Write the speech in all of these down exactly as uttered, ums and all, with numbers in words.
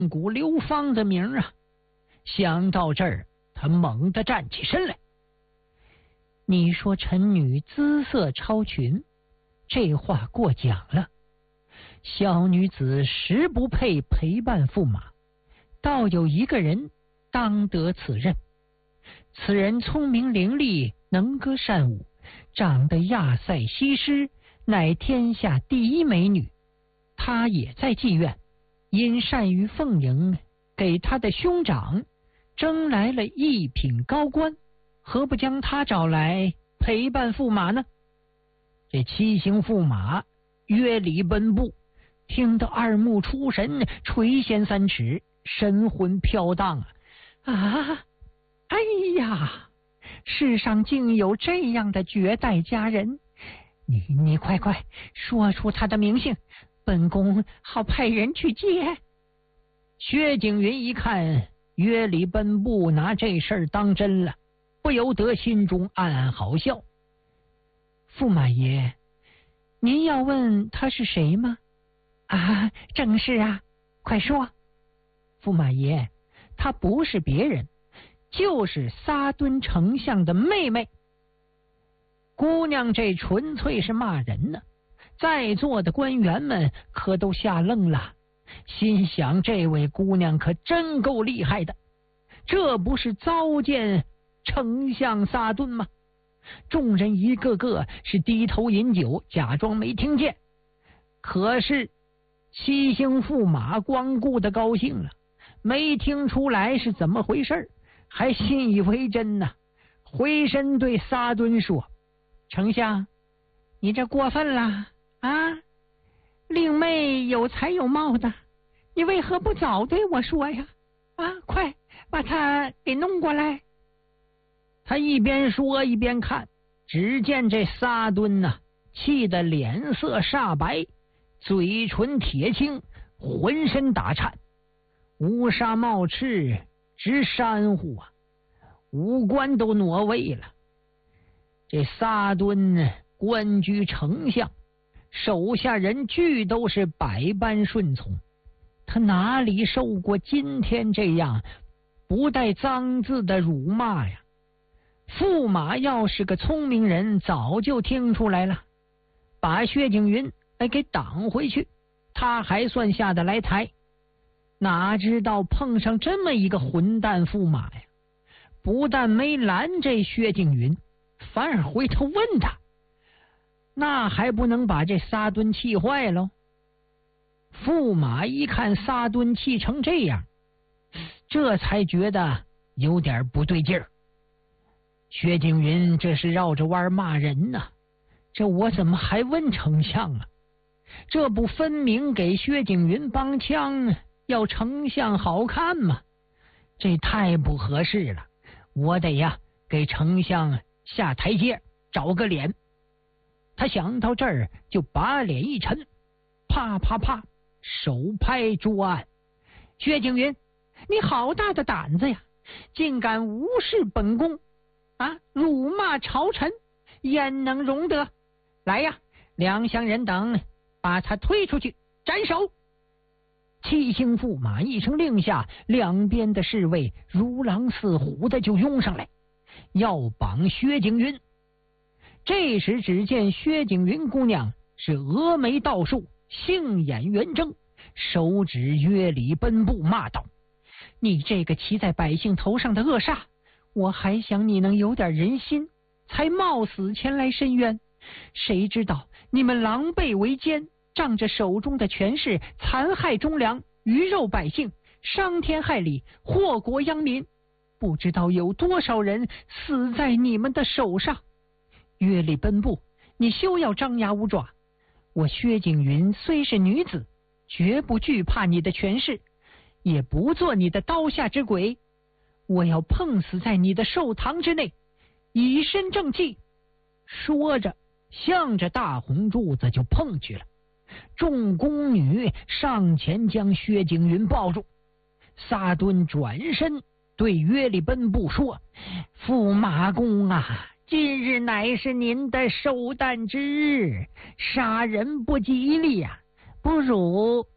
古流芳的名啊！想到这儿，他猛地站起身来。你说臣女姿色超群，这话过奖了。小女子实不配陪伴驸马，倒有一个人当得此任。此人聪明伶俐，能歌善舞，长得亚塞西施，乃天下第一美女。她也在妓院，因善于奉迎，给他的兄长征来了一品高官，何不将他找来陪伴驸马呢？这七星驸马约礼奔步，听得二目出神，垂涎三尺，神魂飘荡啊！啊，哎呀，世上竟有这样的绝代佳人！你你快快说出他的名姓，本宫好派人去接。薛景云一看约礼奔步拿这事儿当真了，不由得心中暗暗好笑。驸马爷，您要问他是谁吗？啊，正是啊，快说。驸马爷，他不是别人，就是撒敦丞相的妹妹。姑娘这纯粹是骂人呢，在座的官员们可都吓愣了，心想这位姑娘可真够厉害的，这不是糟践丞相撒敦吗？众人一个个是低头饮酒，假装没听见。可是七星驸马光顾的高兴了，没听出来是怎么回事，还信以为真呢、啊。回身对撒敦说：“丞相，你这过分了啊！令妹有才有貌的，你为何不早对我说呀？啊，快把他给弄过来！”他一边说一边看，只见这撒敦呐、啊，气得脸色煞白，嘴唇铁青，浑身打颤，乌纱帽翅直山呼啊，五官都挪位了。这撒敦官居丞相，手下人俱都是百般顺从，他哪里受过今天这样不带脏字的辱骂呀？驸马要是个聪明人，早就听出来了，把薛景云哎给挡回去，他还算下得来台。哪知道碰上这么一个混蛋驸马呀！不但没拦这薛景云，反而回头问他，那还不能把这撒敦气坏喽？驸马一看撒敦气成这样，这才觉得有点不对劲儿。薛景云这是绕着弯骂人呢、啊，这我怎么还问丞相啊？这不分明给薛景云帮腔，要丞相好看吗？这太不合适了，我得呀给丞相下台阶，找个脸。他想到这儿，就把脸一沉，啪啪啪手拍桌案：“薛景云，你好大的胆子呀，竟敢无视本宫啊，辱骂朝臣，焉能容得？来呀，两乡人等把他推出去斩首！”七星驸马一声令下，两边的侍卫如狼似虎的就拥上来，要绑薛景云。这时只见薛景云姑娘是峨眉倒竖，杏眼圆睁，手指约礼奔步，骂道：“你这个骑在百姓头上的恶煞，我还想你能有点人心，才冒死前来申冤，谁知道你们狼狈为奸，仗着手中的权势残害忠良，鱼肉百姓，伤天害理，祸国殃民，不知道有多少人死在你们的手上。约礼奔步，你休要张牙舞爪，我薛景云虽是女子，绝不惧怕你的权势，也不做你的刀下之鬼，我要碰死在你的寿堂之内，以身正气。”说着向着大红柱子就碰去了。众宫女上前将薛景云抱住。撒敦转身对约礼奔步说：“驸马公啊，今日乃是您的寿诞之日，杀人不吉利呀、啊，不如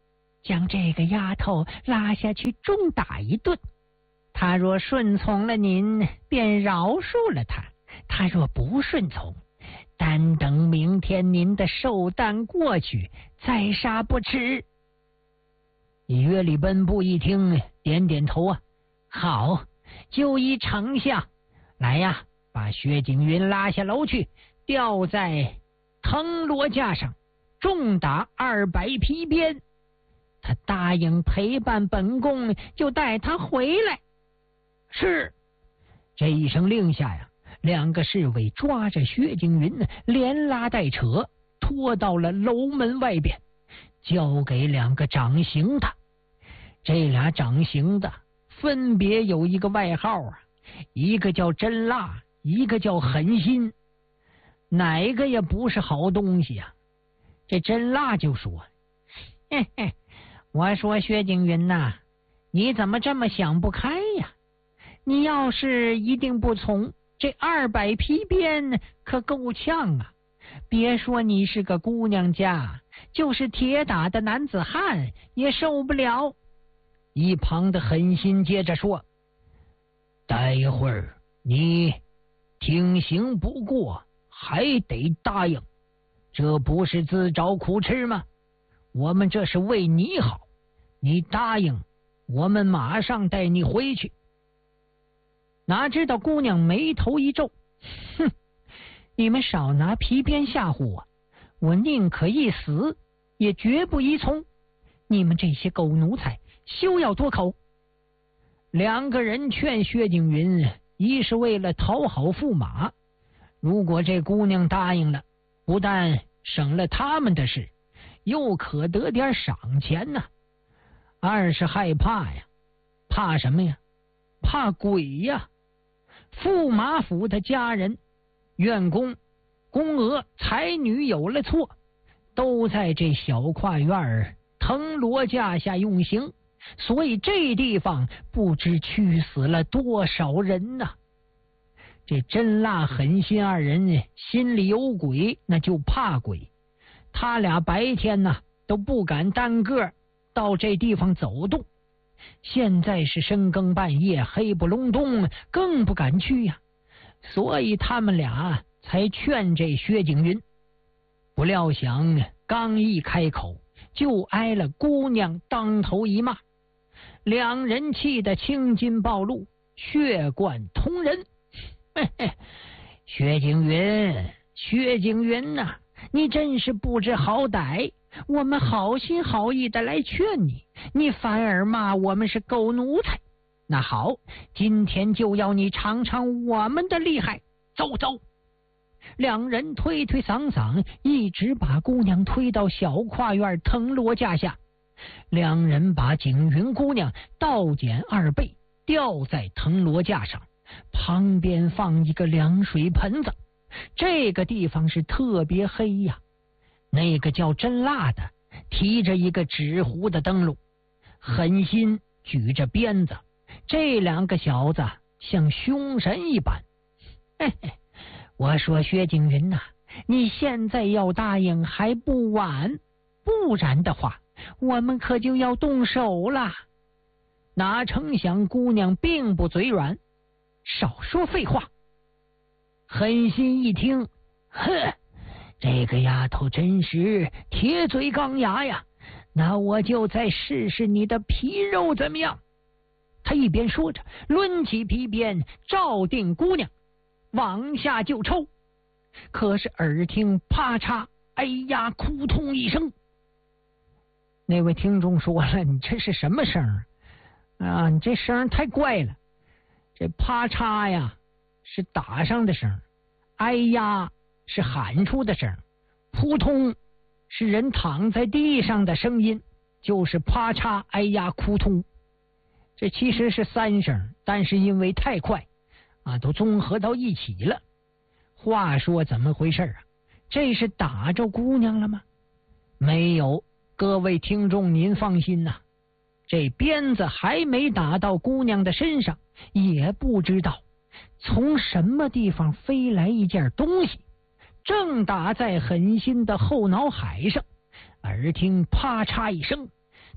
将这个丫头拉下去重打一顿。她若顺从了您，便饶恕了她；她若不顺从，单等明天您的寿诞过去，再杀不迟。约里本部一听，点点头啊，好，就依丞相。来呀，把薛景云拉下楼去，吊在藤萝架上，重打二百皮鞭。他答应陪伴本宫，就带他回来。是。这一声令下呀，两个侍卫抓着薛景云，连拉带扯，拖到了楼门外边，交给两个掌刑的。这俩掌刑的分别有一个外号啊，一个叫真辣，一个叫狠心，哪个也不是好东西啊。这真辣就说：嘿嘿，我说薛景云呐、啊，你怎么这么想不开呀？你要是一定不从，这二百皮鞭可够呛啊！别说你是个姑娘家，就是铁打的男子汉也受不了。一旁的狠心接着说：待会儿你听刑不过，还得答应，这不是自找苦吃吗？我们这是为你好，你答应，我们马上带你回去。哪知道姑娘眉头一皱，哼，你们少拿皮鞭吓唬我，我宁可一死，也绝不依从。你们这些狗奴才，休要多口。两个人劝薛景云，一是为了讨好驸马，如果这姑娘答应了，不但省了他们的事，又可得点赏钱呢、啊；二是害怕呀，怕什么呀？怕鬼呀！驸马府的家人、院工、宫娥、才女有了错，都在这小跨院藤萝架下用刑，所以这地方不知屈死了多少人呐、啊！这真辣狠心二人心里有鬼，那就怕鬼。他俩白天呢都不敢单个到这地方走动，现在是深更半夜，黑不隆冬，更不敢去呀。所以他们俩才劝这薛景云。不料想刚一开口，就挨了姑娘当头一骂，两人气得青筋暴露，血贯瞳仁。嘿嘿，薛景云，薛景云呐、啊，你真是不知好歹！我们好心好意的来劝你，你反而骂我们是狗奴才。那好，今天就要你尝尝我们的厉害。走走！两人推推搡搡，一直把姑娘推到小跨院藤萝架下。两人把景云姑娘倒减二倍，吊在藤萝架上，旁边放一个凉水盆子。这个地方是特别黑呀。那个叫真辣的提着一个纸糊的灯笼，狠心举着鞭子，这两个小子像凶神一般。嘿嘿，我说薛景云呐、啊，你现在要答应还不晚，不然的话我们可就要动手了。哪成想姑娘并不嘴软，少说废话。狠心一听，呵，这个丫头真是铁嘴钢牙呀，那我就再试试你的皮肉怎么样？他一边说着，抡起皮鞭照定姑娘，往下就抽。可是耳听啪嚓，哎呀，哭痛一声。那位听众说了，你这是什么声啊？你这声太怪了。这啪嚓呀是打上的声，哎呀是喊出的声，扑通是人躺在地上的声音，就是啪嚓哎呀哭通。这其实是三声，但是因为太快啊，都综合到一起了。话说怎么回事啊？这是打着姑娘了吗？没有，各位听众您放心呐、啊，这鞭子还没打到姑娘的身上，也不知道从什么地方飞来一件东西，正打在狠心的后脑海上。耳听啪嚓一声，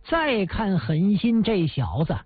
再看狠心这小子，